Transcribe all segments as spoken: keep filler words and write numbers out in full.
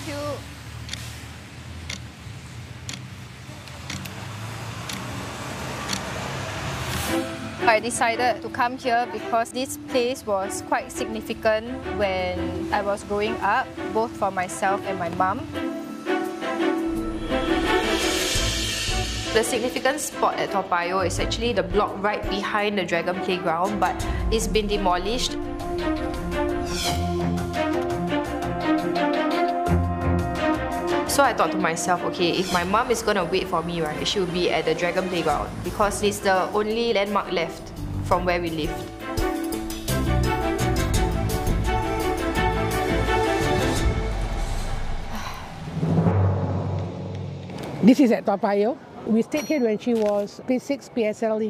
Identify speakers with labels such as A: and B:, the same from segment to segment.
A: you. I decided to come here because this place was quite significant when I was growing up, both for myself and my mum. The significant spot at Toa Payoh is actually the block right behind the Dragon Playground, but it's been demolished. So I thought to myself, okay, if my mum is gonna wait for me, right, she will be at the Dragon Playground because it's the only landmark left from where we lived.
B: This is at Toa Payoh. We stayed here when she was P six P S L E.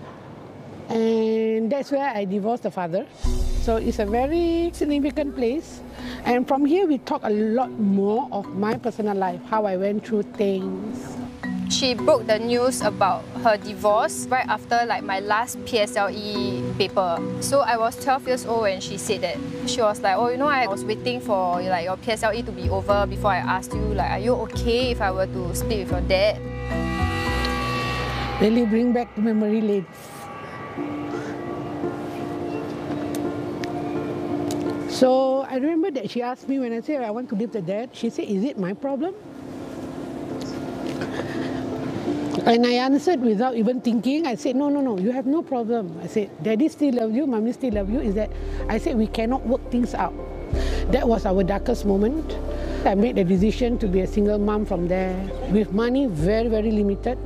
B: And that's where I divorced the father. So it's a very significant place. And from here, we talk a lot more of my personal life, how I went through things.
A: She broke the news about her divorce right after like my last P S L E paper. So I was twelve years old when she said that. She was like, oh, you know, I was waiting for like your P S L E to be over before I asked you, like, are you okay if I were to split with your dad?
B: Really bring back memory lane. So I remember that she asked me when I said I want to leave the dad, she said, is it my problem? And I answered without even thinking. I said, no, no, no, you have no problem. I said, daddy still love you, mommy still love you. Is that, I said, we cannot work things out. That was our darkest moment. I made the decision to be a single mom from there, with money very, very limited.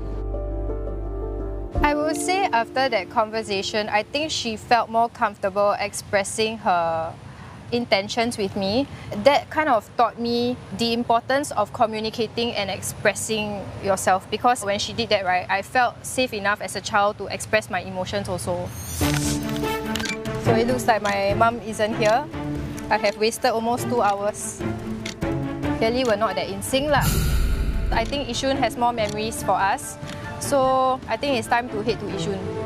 A: I would say after that conversation, I think she felt more comfortable expressing her intentions with me. That kind of taught me the importance of communicating and expressing yourself, because when she did that, right, I felt safe enough as a child to express my emotions also. So it looks like my mum isn't here. I have wasted almost two hours. Clearly we're not that in sync lah. I think Yishun has more memories for us. So I think it's time to head to Yishun.